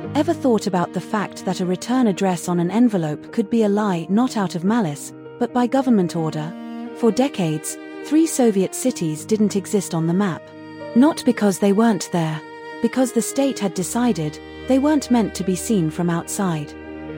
Ever thought about the fact that a return address on an envelope could be a lie not out of malice, but by government order? For decades, 3 Soviet cities didn't exist on the map. Not because they weren't there, because the state had decided they weren't meant to be seen from outside.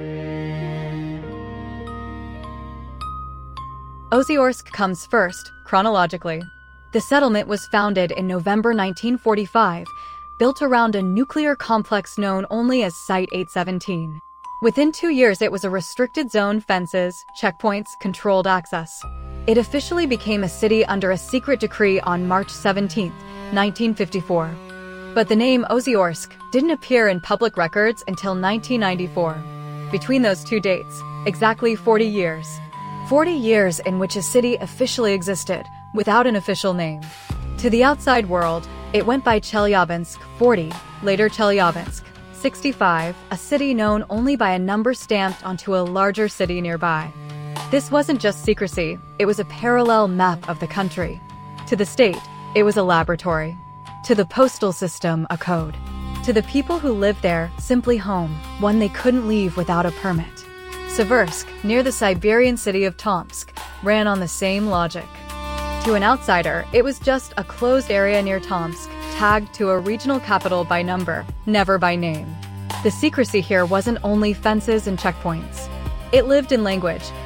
Ozyorsk comes first, chronologically. The settlement was founded in November 1945, built around a nuclear complex known only as Site 817. Within 2 years, it was a restricted zone, fences, checkpoints, controlled access. It officially became a city under a secret decree on March 17, 1954. But the name Ozyorsk didn't appear in public records until 1994. Between those 2 dates, exactly 40 years. 40 years in which a city officially existed, without an official name. To the outside world, it went by Chelyabinsk, 40, later Chelyabinsk, 65, a city known only by a number stamped onto a larger city nearby. This wasn't just secrecy, it was a parallel map of the country. To the state, it was a laboratory. To the postal system, a code. To the people who lived there, simply home, one they couldn't leave without a permit. Seversk, near the Siberian city of Tomsk, ran on the same logic. To an outsider, it was just a closed area near Tomsk, tagged to a regional capital by number, never by name. The secrecy here wasn't only fences and checkpoints. It lived in language.